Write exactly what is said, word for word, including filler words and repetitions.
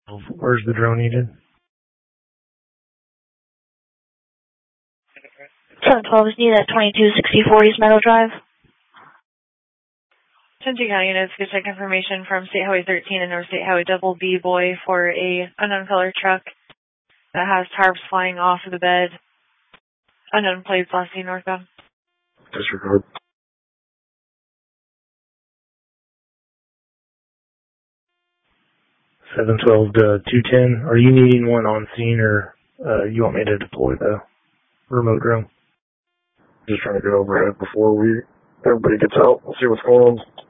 Where's the drone needed? seven twelve is needed at twenty-two sixty-four East Meadow Drive. Tennessee County units get check information from State Highway thirteen and North State Highway double B boy for a unknown color truck that has tarps flying off of the bed. Unknown plates last seen northbound. Disregard. seven twelve to two ten. Are you needing one on scene, or uh, you want me to deploy the remote drone? Just trying to get overhead before we everybody gets out. We'll see what's going on.